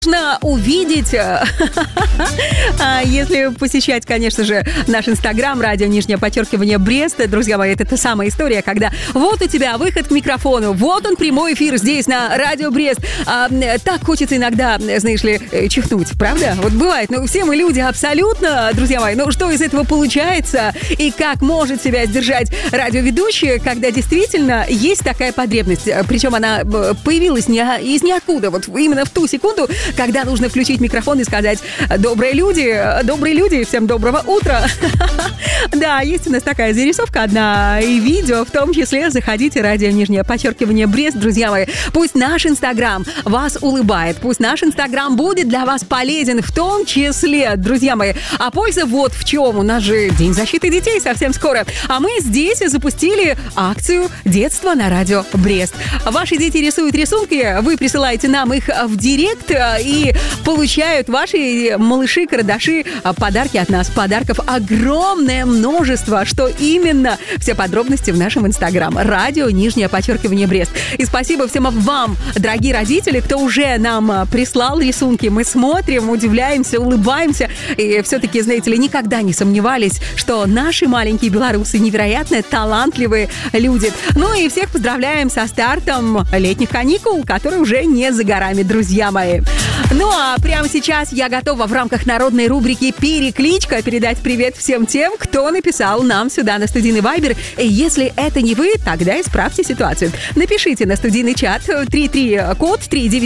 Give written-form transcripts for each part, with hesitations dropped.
Можно увидеть, если посещать, конечно же, наш инстаграм, радио _, Брест. Друзья мои, это та самая история, когда вот у тебя выход к микрофону, вот он, прямой эфир здесь на радио Брест. Так хочется иногда, знаешь ли, чихнуть, правда? Вот бывает, но все мы люди абсолютно, друзья мои, ну что из этого получается? И как может себя сдержать радиоведущий, когда действительно есть такая потребность? Причем она появилась из ниоткуда, вот именно в ту секунду, когда нужно включить микрофон и сказать: добрые люди, всем доброго утра. Да, есть у нас такая зарисовка одна и видео, в том числе. Заходите, радио _, Брест, друзья мои. Пусть наш инстаграм вас улыбает, пусть наш инстаграм будет для вас полезен в том числе, друзья мои. А польза вот в чем. У нас же День защиты детей совсем скоро. А мы здесь запустили акцию «Детство на радио Брест». Ваши дети рисуют рисунки, вы присылаете нам их в директ, и получают ваши малыши-карандаши подарки от нас. Подарков огромное множество. Что именно? Все подробности в нашем инстаграм. Радио _, Брест. И спасибо всем вам, дорогие родители, кто уже нам прислал рисунки. Мы смотрим, удивляемся, улыбаемся. И все-таки, знаете ли, никогда не сомневались, что наши маленькие белорусы невероятно талантливые люди. Ну и всех поздравляем со стартом летних каникул, которые уже не за горами, друзья мои. Ну а прямо сейчас я готова в рамках народной рубрики «Перекличка» передать привет всем тем, кто написал нам сюда на студийный вайбер. И если это не вы, тогда исправьте ситуацию. Напишите на студийный чат 33-код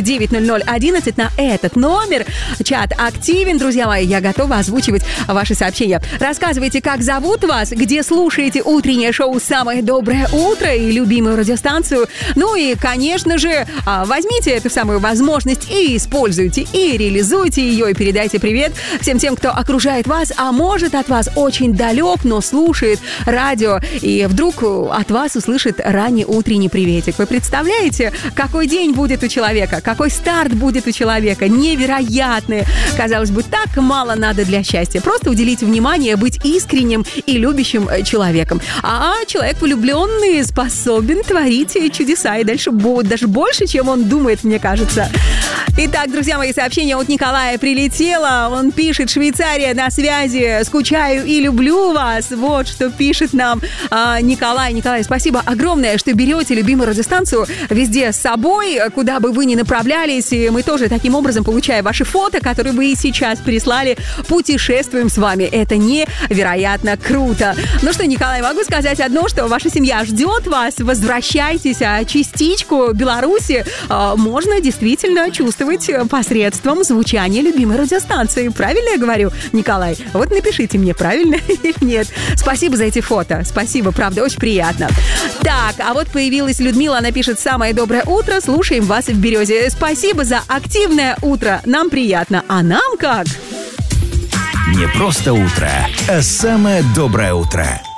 3990011 на этот номер. Чат активен, друзья мои, я готова озвучивать ваши сообщения. Рассказывайте, как зовут вас, где слушаете утреннее шоу «Самое доброе утро» и любимую радиостанцию. Ну и, конечно же, возьмите эту самую возможность и используйте, и реализуйте ее, и передайте привет всем тем, кто окружает вас, а может от вас очень далек, но слушает радио, и вдруг от вас услышит ранний утренний приветик. Вы представляете, какой день будет у человека, какой старт будет у человека? Невероятный. Казалось бы, так мало надо для счастья. Просто уделите внимание, быть искренним и любящим человеком. А человек влюбленный способен творить чудеса, и дальше будет даже больше, чем он думает, мне кажется. Итак, друзья мои, сообщение от Николая прилетело. Он пишет: Швейцария на связи, скучаю и люблю вас. Вот что пишет нам Николай. Николай, спасибо огромное, что берете любимую радиостанцию везде с собой, куда бы вы ни направлялись. И мы тоже таким образом, получая ваши фото, которые вы сейчас прислали, путешествуем с вами. Это невероятно круто. Ну что, Николай, могу сказать одно, что ваша семья ждет вас. Возвращайтесь, а частичку Беларуси можно действительно чувствовать посредством звучания любимой радиостанции. Правильно я говорю, Николай? Вот напишите мне, правильно или нет. Спасибо за эти фото. Спасибо, правда, очень приятно. Так, а вот появилась Людмила, она пишет: самое доброе утро, слушаем вас в Березе. Спасибо за активное утро, нам приятно. А нам как? Не просто утро, а самое доброе утро.